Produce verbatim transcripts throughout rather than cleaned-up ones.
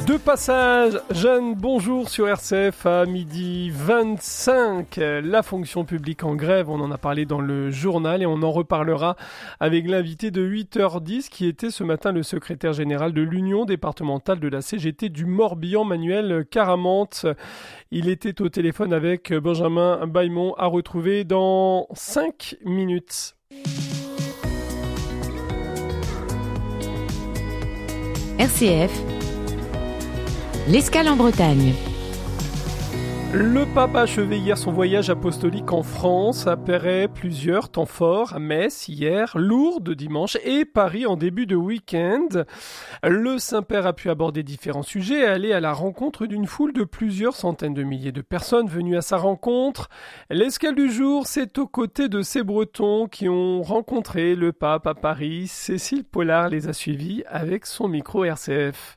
De passage, Jeanne, bonjour sur R C F à midi vingt-cinq. La fonction publique en grève, on en a parlé dans le journal et on en reparlera avec l'invité de huit heures dix qui était ce matin le secrétaire général de l'Union départementale de la C G T du Morbihan, Manuel Caramante. Il était au téléphone avec Benjamin Baymont à retrouver dans cinq minutes. R C F, l'escale en Bretagne. Le pape a achevé hier son voyage apostolique en France, après plusieurs temps forts, à Metz hier, Lourdes dimanche et Paris en début de week-end. Le Saint-Père a pu aborder différents sujets et aller à la rencontre d'une foule de plusieurs centaines de milliers de personnes venues à sa rencontre. L'escale du jour, c'est aux côtés de ces Bretons qui ont rencontré le pape à Paris. Cécile Pollard les a suivis avec son micro R C F.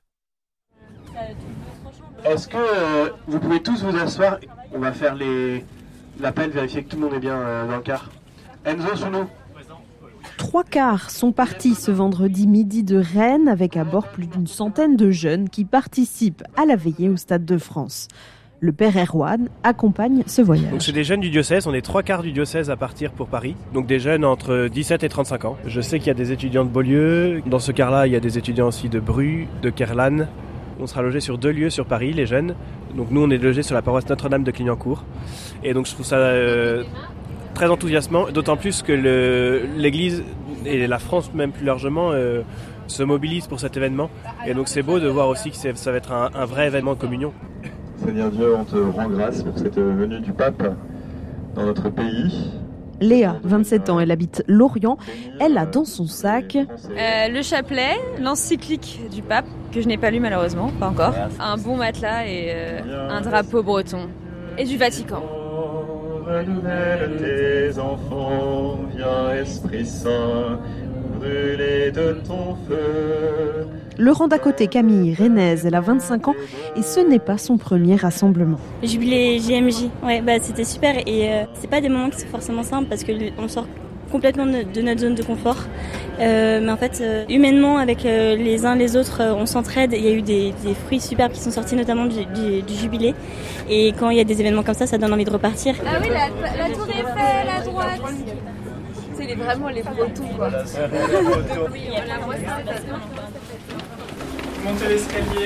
Est-ce que euh, vous pouvez tous vous asseoir? On va faire les... l'appel, vérifier que tout le monde est bien euh, dans le car. Enzo, sous nous. Trois cars sont partis ce vendredi midi de Rennes avec à bord plus d'une centaine de jeunes qui participent à la veillée au Stade de France. Le père Erwan accompagne ce voyage. Donc c'est des jeunes du diocèse, on est trois quarts du diocèse à partir pour Paris. Donc des jeunes entre dix-sept et trente-cinq ans. Je sais qu'il y a des étudiants de Beaulieu. Dans ce car-là, il y a des étudiants aussi de Bru, de Kerlan. On sera logés sur deux lieux sur Paris, les jeunes. Donc nous, on est logés sur la paroisse Notre-Dame de Clignancourt. Et donc je trouve ça euh, très enthousiasmant, d'autant plus que le, l'Église et la France même plus largement euh, se mobilisent pour cet événement. Et donc c'est beau de voir aussi que c'est, ça va être un, un vrai événement de communion. Seigneur Dieu, on te rend grâce pour cette venue du pape dans notre pays. Léa, vingt-sept ans, elle habite Lorient. Elle a dans son sac euh, le chapelet, l'encyclique du pape, que je n'ai pas lu malheureusement, pas encore, un bon matelas et euh, un drapeau breton, et du Vatican. Renouvelle tes enfants, viens Esprit Saint, brûler de ton feu. Le rang d'à côté, Camille, rennaise, elle a vingt-cinq ans et ce n'est pas son premier rassemblement. Jubilé J M J, ouais, bah, c'était super et euh, c'est pas des moments qui sont forcément simples parce qu'on sort complètement de, de notre zone de confort. Euh, mais en fait, euh, humainement, avec euh, les uns les autres, euh, on s'entraide. Il y a eu des, des fruits superbes qui sont sortis, notamment du, du, du jubilé. Et quand il y a des événements comme ça, ça donne envie de repartir. Ah oui, la, la tour Eiffel à droite. C'est les, vraiment les Bretons, quoi. Oui, la voix, c'est parce que... Montez l'escalier.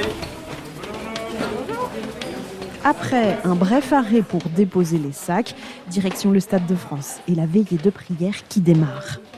Après un bref arrêt pour déposer les sacs, direction le Stade de France et la veillée de prière qui démarre.